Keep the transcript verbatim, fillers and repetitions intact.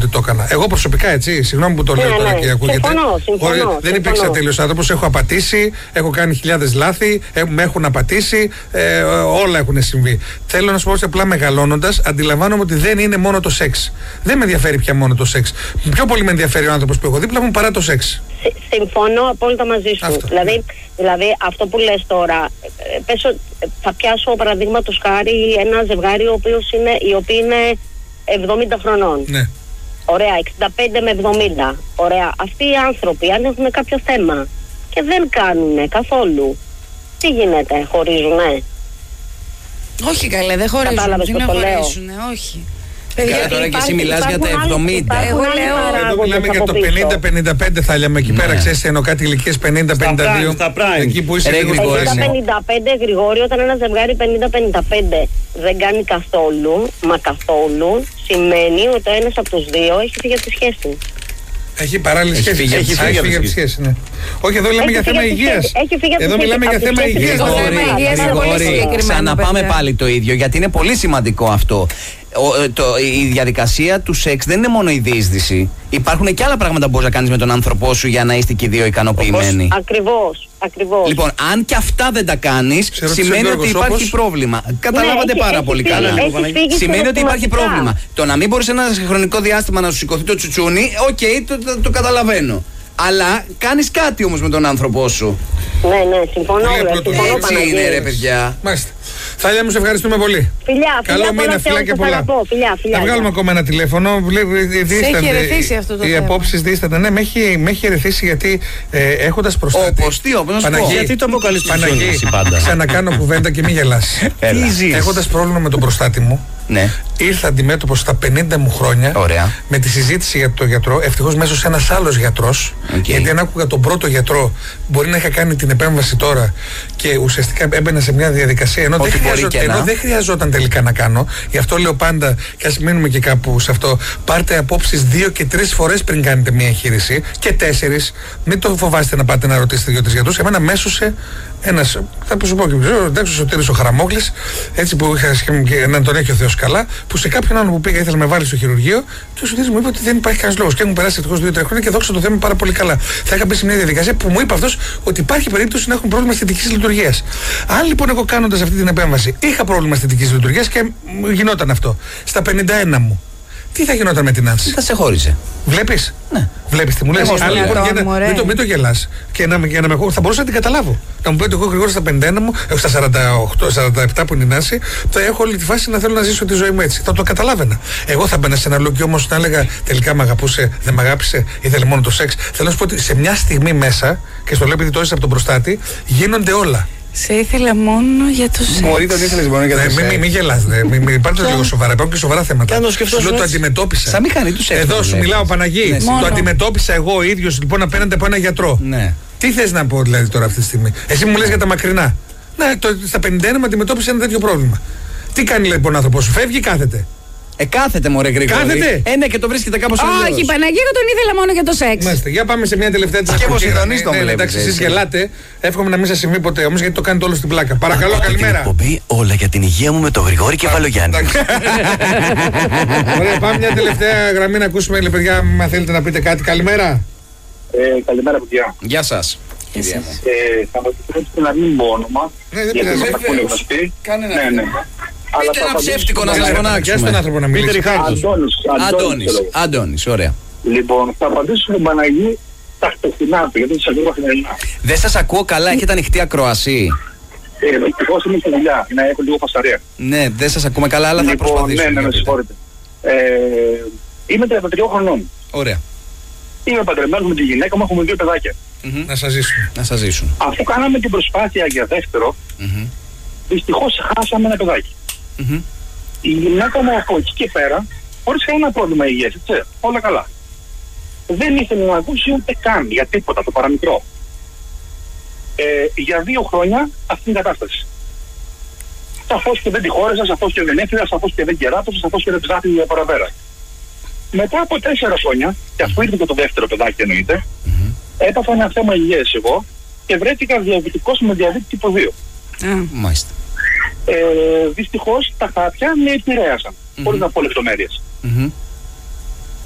ότι το έκανα. Εγώ προσωπικά, έτσι, συγγνώμη που το λέω ναι, τώρα ναι. και ακούγεται. Συμφωνώ, συμφωνώ, δεν συμφωνώ. υπήρξα τέλειος άνθρωπος. Έχω απατήσει, έχω κάνει χιλιάδες λάθη, ε, με έχουν απατήσει, ε, όλα έχουν συμβεί. Θέλω να σου πω ότι απλά μεγαλώνοντας, αντιλαμβάνομαι ότι δεν είναι μόνο το σεξ. Δεν με ενδιαφέρει πια μόνο το σεξ. Πιο πολύ με ενδιαφέρει ο άνθρωπος που έχω δίπλα μου παρά το σεξ. Συμφωνώ απόλυτα μαζί σου. Αυτό. Δηλαδή, δηλαδή, αυτό που λες τώρα, ε, πες, θα πιάσω παραδείγματος χάρη ένα ζευγάρι ο οποίος είναι, οι οποίοι είναι εβδομήντα χρονών. Ναι. Ωραία, εξήντα πέντε με εβδομήντα. Ωραία, αυτοί οι άνθρωποι αν έχουν κάποιο θέμα και δεν κάνουν καθόλου, τι γίνεται, χωρίζουνε? Όχι καλέ, δεν χωρίζουν. Κατάλαβες Τι πώς να το λέω? χωρίσουνε, όχι. Καλά, τώρα και εσύ μιλάς για τα εβδομήντα. Εγώ λέω, Εδώ μιλάμε για το πενήντα πενήντα πέντε, θα λέμε εκεί πέρα. Ξέρεις, ενώ κάτι ηλικίες πενήντα πενήντα δύο. Στα prime. Εκεί που είσαι Ρε, λίγο Γρηγόρη, στο ναι. πενήντα πέντε Γρηγόρη, όταν ένα ζευγάρι πενήντα πενήντα πέντε δεν κάνει καθόλου, μα καθόλου, σημαίνει ότι ο ένας από τους δύο έχει φύγει από τη σχέση. Έχει παράλληλη Έχει σχέση. φύγει Έχει από τη φύγει από τη σχέση, ναι. Όχι, εδώ μιλάμε Έχει για φύγει θέμα από τη υγείας. σχέση. Έχει φύγει από τη Εδώ σχέση. μιλάμε για Από τη θέμα σχέση. υγείας. Το θέμα Γρηγόρη. υγείας είναι πολύ Γρηγόρη, συγκεκριμένο, ξαναπάμε παιδιά. πάλι το ίδιο, γιατί είναι πολύ σημαντικό αυτό. Ο, το, η διαδικασία του σεξ δεν είναι μόνο η διείσδυση. Υπάρχουν και άλλα πράγματα που μπορείς να κάνεις με τον άνθρωπό σου για να είστε και οι δύο ικανοποιημένοι. Ακριβώς, ακριβώς. Λοιπόν, αν και αυτά δεν τα κάνεις, Ξέρω, σημαίνει ξέρω, ότι Γιώργος, υπάρχει όπως. πρόβλημα. Καταλάβατε έχει- πάρα έχει πολύ φύγει, καλά. έχει φύγει Σημαίνει ότι υπάρχει συναισθηματικά. πρόβλημα. Το να μην μπορείς ένα χρονικό διάστημα να σου σηκωθεί το τσουτσούνι, οκ, το, το, το καταλαβαίνω. Αλλά κάνεις κάτι όμως με τον άνθρωπό σου. Ναι, ναι, συμφωνώ. Πολύ ρε, απλό το συμφωνώ, Έτσι Παναγία. είναι, ρε παιδιά. Μάλιστα. Θάλια μου, σε ευχαριστούμε πολύ. Φιλιά, Καλό φιλιά, μήνα, πολλά φιλιά Θεό, και σας πολλά. αγαπώ. Φιλιά, φιλιά. Θα βγάλουμε ακόμα ένα τηλέφωνο. έχει ερεθίσει αυτό το Οι θέμα. απόψεις δίστανται. Ναι, με έχει, με έχει ερεθίσει γιατί ε, έχοντας προστάτη. Όπως τι, όπως να σου πω. Παναγί, Γιατί το αποκαλείς Παναγί, ψώνι εσύ πάντα? ξανακάνω κουβέντα και μην γελάς. Τι ζεις? Έχοντας πρόβλημα με τον προστάτη μου, Ναι. ήρθα αντιμέτωπος στα πενήντα μου χρόνια Ωραία. με τη συζήτηση για τον γιατρό. Ευτυχώς μέσω ένας άλλος γιατρός. Οκ. Γιατί αν άκουγα τον πρώτο γιατρό, μπορεί να είχα κάνει την επέμβαση τώρα και ουσιαστικά έμπαινα σε μια διαδικασία ενώ, Ό,τι δεν, μπορεί χρειαζόταν, και να. ενώ δεν χρειαζόταν τελικά να κάνω. Γι' αυτό λέω πάντα, και ας μείνουμε και κάπου σε αυτό, πάρτε απόψεις δύο και τρεις φορές πριν κάνετε μια εγχείρηση και τέσσερις. Μην το φοβάστε να πάτε να ρωτήσετε δύο-τρεις γιατρούς. Εμένα μέσωσε ένας, θα σου πω και ξέρω, εντάξει, ο Σωτήρης ο Χαραμόγλης, έτσι που είχα σχέση και να τον έχει ο Θεός καλά, που σε κάποιον άλλον που πήγα ήθελε να με βάλει στο χειρουργείο και ο Σωτήρης μου είπε ότι δεν υπάρχει κανένας λόγος. Και έχουν περάσει ευτυχώς δύο τρία χρόνια και δόξα τω Θεώ πάρα πολύ καλά. Θα είχα μπει σε μια διαδικασία που μου είπε αυτός ότι υπάρχει περίπτωση να έχουν πρόβλημα αισθητικής λειτουργίας. Αν λοιπόν εγώ κάνοντας αυτή την επέμβαση είχα πρόβλημα αισθητικής λειτουργίας και μου γινόταν αυτό στα πενήντα ένα μου, τι θα γινόταν με την Άνση? Θα σε χώριζε. Βλέπεις? Ναι. Βλέπεις τι μου λες? Εγώ Άρα, στο λοιπόν, λεπτό για να- μου, ρε. μην, το, μην το γελάς. Και να, για να με, θα μπορούσα να την καταλάβω. Να μου πει ότι εγώ γρήγορα στα πενήντα ένα μου, έχω στα σαράντα οκτώ σαράντα επτά που είναι η Νάση, θα έχω όλη τη φάση να θέλω να ζήσω τη ζωή μου έτσι. Θα το καταλάβαινα. Εγώ θα μπαίνα σε ένα λόγο και όμως να έλεγα τελικά με αγαπούσε, δεν με αγάπησε, ήθελε μόνο το σεξ. Θέλω να σου πω ότι σε μια στιγμή μέσα, και στο λέω επειδή το έζησα από τον προστάτη, γίνονται όλα. Σε ήθελα μόνο για το σεξ. Μωρή τον ήθελες μόνο για Ναι, το μην μη, σεξ. μη γελάς, ρε. Μην μη, πάρτε το λίγο σοβαρά. Υπάρχουν και σοβαρά θέματα. Και αν το σκεφτόσουν Σου λέω το έτσι. αντιμετώπισα. Σαν μηχανή του σεξ. Εδώ το σου βλέπεις. μιλάω, Παναγί. Ναι, Το μόνο. αντιμετώπισα εγώ ο ίδιος λοιπόν απέναντι από ένα γιατρό. Ναι. Τι θες να πω δηλαδή τώρα αυτή τη στιγμή? Εσύ μου λες για τα μακρινά. Ναι, το, στα πενήντα ένα με αντιμετώπισε ένα τέτοιο πρόβλημα. Τι κάνει λοιπόν ο άνθρωπος σου? Φεύγει ή κάθεται? Ε, κάθεται μωρέ Γρηγόρη. Κάθεται. Ε, ναι, και το βρίσκεται κάπως Όχι, αλλιώς. Παναγία, τον ήθελα μόνο για το σεξ. Μάλιστα. Για πάμε σε μια τελευταία της Και εγώ ακροτήρας. συντονίζω τον Ναι, ναι, βλέπεις, εντάξει, εσείς έτσι. γελάτε. Εύχομαι να μην σας συμβεί ποτέ όμως γιατί το κάνετε όλο στην πλάκα. Παρακαλώ, Ακούτε την καλημέρα. εκπομπή Όλα για την υγεία μου με τον Γρηγόρη Κεφαλογιάννη. Εντάξει. Ωραία, πάμε μια τελευταία γραμμή να ακούσουμε, λέει, παιδιά, αν θέλετε να πείτε κάτι. Καλημέρα. Ε, καλημέρα, παιδιά. Γεια σας. Γεια σας. Ε, θα μου επιτρέψετε να μην πω όνομα. Ναι, δεν γιατί πειράζει. μας ακούνε γνωστοί. Κάνε ένα Ναι, ναι. Αλλά Πείτε θα ένα απαντήσω ψεύτικο να στον σας Παναγιώτη. Και στον φωνάξουμε. άνθρωπο να Πείτε μιλήσει. Ριχάρδος. Αντώνης, Αντώνης, Αντώνης. το λέω. Αντώνης, ωραία. Λοιπόν, θα απαντήσω στον Παναγί τα χτεσινά του, γιατί τους ακούω καθημερινά. Δεν σας ακούω καλά, έχετε ανοιχτή ακροασή. Ε, ευτυχώς είμαι στη δουλειά, να έχω λίγο φασαρία. Ναι, δεν σας ακούμε καλά, αλλά θα Λοιπόν, προσπαθήσουμε. ναι, ναι, να με πείτε. συγχωρείτε. Ε, είμαι τριάντα τρία χρονών. Ωραία. Είμαι παντρεμένος με τη γυναίκα μου, έχουμε δύο παιδάκια. Μμμ. Να σας ζήσουμε. Να σας ζήσουν. Αφού κάναμε την προσπάθεια για δεύτερο, Μμμ. δυστυχώς χάσαμε ένα παιδάκι. Μμμ. Η γυναίκα μου από εκεί και πέρα, χωρίς κανένα πρόβλημα υγείας, έτσι, όλα καλά. Δεν ήθελε να ακούσει ούτε καν για τίποτα, το παραμικρό. Ε, για δύο χρόνια αυτή την κατάσταση. Σαφώς και δεν τη χώρισα, σαφώς και δεν έφυγα, σαφώς και δεν κεράτωσα, σαφώς και δεν ψάχνει για παραπέρα. Μετά από τέσσερα χρόνια, και αφού ήρθε και το δεύτερο παιδάκι εννοείται, έπαθα ένα θέμα υγείας εγώ και βρέθηκα διαβητικός με διαβήτη τύπο δύο. Α, Μάλιστα. Ε, δυστυχώς τα χάπια με επηρέασαν, Μμμ. χωρίς να πω λεπτομέρειες. Μμμ.